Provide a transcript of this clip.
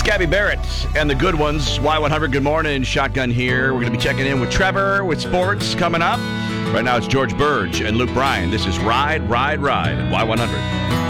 Gabby Barrett and the good ones. Y100, good morning. Shotgun here. We're going to be checking in with Trevor with sports coming up. Right now it's George Burge and Luke Bryan. This is Ride, Ride, Ride at Y100.